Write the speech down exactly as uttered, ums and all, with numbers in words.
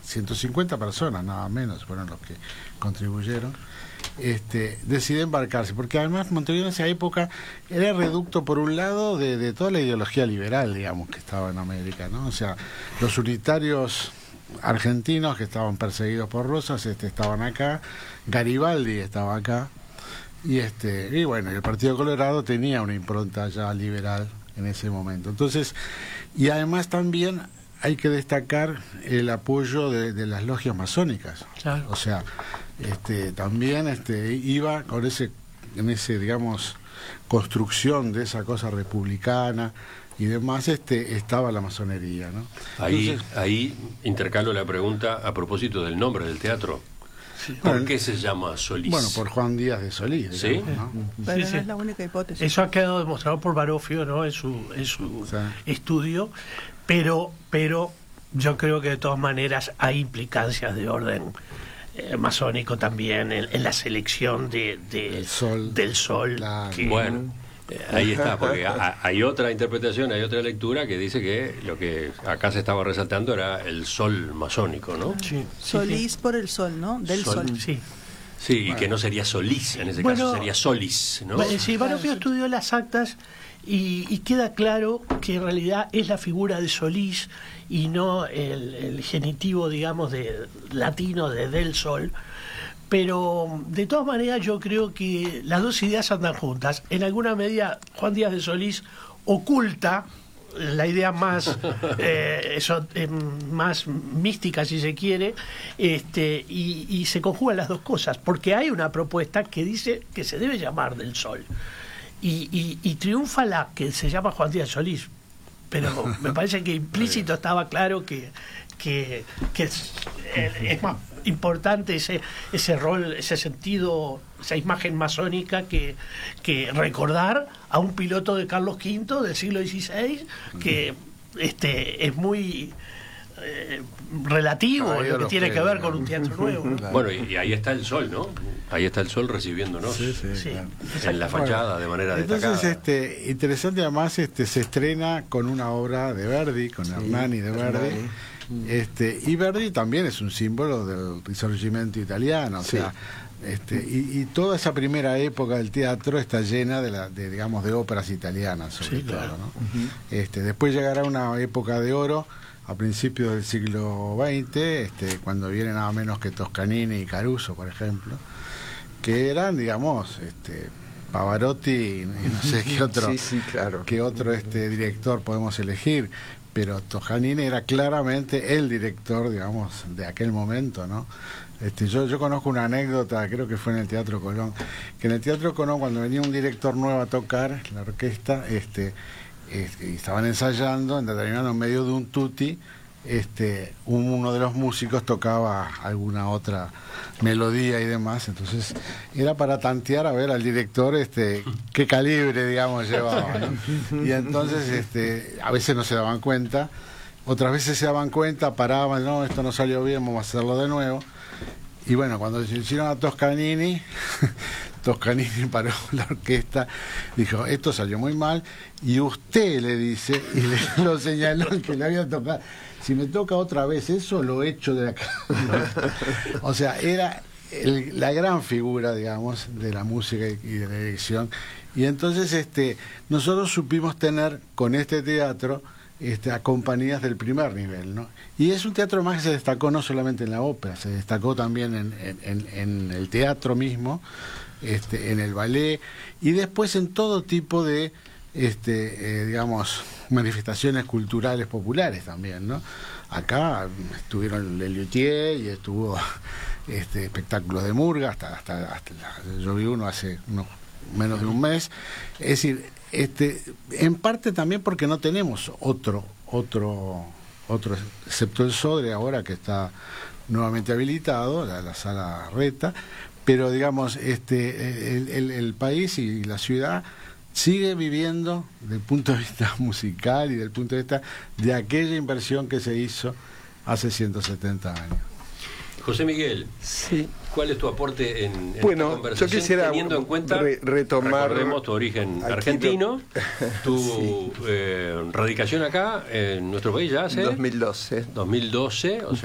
ciento cincuenta personas, nada menos, fueron los que contribuyeron, este, decide embarcarse, porque además Montevideo en esa época era reducto, por un lado, de, de toda la ideología liberal, digamos, que estaba en América, ¿no? O sea, los unitarios argentinos que estaban perseguidos por Rosas este, estaban acá, Garibaldi estaba acá, y este y bueno, el Partido Colorado tenía una impronta ya liberal en ese momento. Entonces, y además también hay que destacar el apoyo de, de las logias masónicas. Claro. O sea, este también este iba con ese en ese digamos construcción de esa cosa republicana y demás, este estaba la masonería, ¿no? Ahí Entonces, ahí intercalo la pregunta a propósito del nombre del teatro. Sí. ¿Por bueno, qué se llama Solís? Bueno, por Juan Díaz de Solís, ¿sí? Digamos, ¿no? Pero sí, no sí. es la única hipótesis. Eso ha quedado demostrado por Barofio, ¿no? En su, en su sí. estudio, pero, pero yo creo que de todas maneras hay implicancias de orden eh, masónico también en, en la selección de, de, el sol, del sol. Claro. Que, bueno. Ahí está, porque hay otra interpretación, hay otra lectura que dice que lo que acá se estaba resaltando era el sol masónico, ¿no? Sí, Solís sí. por el sol, ¿no? Del sol. sol. Sí. Sí, bueno. Y que no sería Solís, en ese bueno, caso sería Solís, ¿no? Sí, Barofio estudió las actas y, y queda claro que en realidad es la figura de Solís y no el, el genitivo, digamos, de latino de del sol. Pero de todas maneras yo creo que las dos ideas andan juntas. En alguna medida Juan Díaz de Solís oculta la idea más eh, eso, eh, más mística, si se quiere, este y, y se conjugan las dos cosas, porque hay una propuesta que dice que se debe llamar del sol y, y, y triunfa la que se llama Juan Díaz de Solís, pero me parece que implícito estaba claro que que, que es, es más importante ese ese rol, ese sentido, esa imagen masónica que, que recordar a un piloto de Carlos quinto del siglo dieciséis que este es muy eh, relativo ah, lo que tiene que, que ver con un teatro nuevo, ¿no? Claro. Bueno, y, y ahí está el sol, ¿no? Ahí está el sol recibiéndonos sí, sí, sí, claro. En la fachada, bueno, de manera entonces, destacada. Entonces, este, interesante además, este se estrena con una obra de Verdi, con sí, Hernani de Verdi. Hernani. Este, y Verdi también es un símbolo del Risorgimento italiano, o sí. sea, este, y, y toda esa primera época del teatro está llena de, la, de digamos, de óperas italianas, sobre sí, todo, claro. ¿no? Uh-huh. Este, después llegará una época de oro a principios del siglo veinte, este, cuando vienen nada menos que Toscanini y Caruso, por ejemplo, que eran, digamos, este, Pavarotti y no sé qué otro, sí, sí, claro. qué otro este, director podemos elegir. Pero Toscanini era claramente el director, digamos, de aquel momento, ¿no? Este, yo, yo conozco una anécdota, creo que fue en el Teatro Colón, que en el Teatro Colón, cuando venía un director nuevo a tocar, la orquesta, este, este, y estaban ensayando, en determinado en medio de un tutti, este, uno de los músicos tocaba alguna otra melodía y demás, entonces era para tantear a ver al director este qué calibre, digamos, llevaba, ¿no? Y entonces este a veces no se daban cuenta, otras veces se daban cuenta, paraban, no, esto no salió bien, vamos a hacerlo de nuevo. Y bueno, cuando se hicieron a Toscanini, Toscanini paró la orquesta, dijo, esto salió muy mal, y usted le dice, y le lo señaló el que le había tocado, si me toca otra vez eso, lo echo de acá. O sea, era el, la gran figura, digamos, de la música y de la dirección. Y entonces este nosotros supimos tener con este teatro este, a compañías del primer nivel, ¿no? Y es un teatro más que se destacó no solamente en la ópera, se destacó también en, en, en el teatro mismo, este, en el ballet, y después en todo tipo de este eh, digamos manifestaciones culturales populares también, ¿no? Acá estuvieron Le Luthier y estuvo este espectáculos de murga hasta hasta, hasta la, yo vi uno hace unos, menos de un mes. Es decir, este en parte también porque no tenemos otro otro otro excepto el Sodre ahora que está nuevamente habilitado, la, la sala Reta, pero digamos este el, el, el país y la ciudad sigue viviendo desde el punto de vista musical y del punto de vista de aquella inversión que se hizo hace ciento setenta años. José Miguel, sí. ¿Cuál es tu aporte en, en bueno, esta conversación, yo quisiera teniendo en cuenta, re retomar, recordemos tu origen argentino, tu sí. eh, radicación acá en nuestro país ya hace dos mil doce, dos mil doce, o sea,